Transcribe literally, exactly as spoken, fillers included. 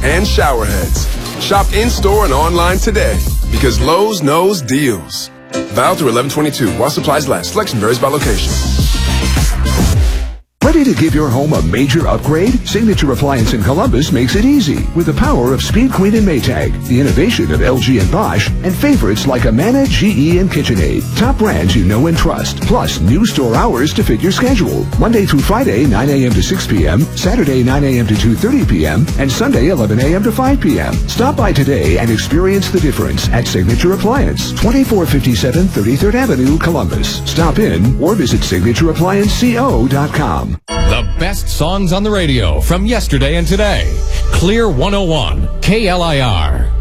and shower heads. Shop in-store and online today because Lowe's knows deals. Valid through eleven twenty-two while supplies last. Selection varies by location. Ready to give your home a major upgrade? Signature Appliance in Columbus makes it easy with the power of Speed Queen and Maytag, the innovation of L G and Bosch, and favorites like Amana, G E, and KitchenAid. Top brands you know and trust, plus new store hours to fit your schedule. Monday through Friday, nine a.m. to six p.m., Saturday, nine a.m. to two thirty p.m., and Sunday, eleven a.m. to five p.m. Stop by today and experience the difference at Signature Appliance, twenty-four fifty-seven thirty-third Avenue, Columbus. Stop in or visit signature appliance co dot com. The best songs on the radio from yesterday and today. Clear one oh one, K L I R.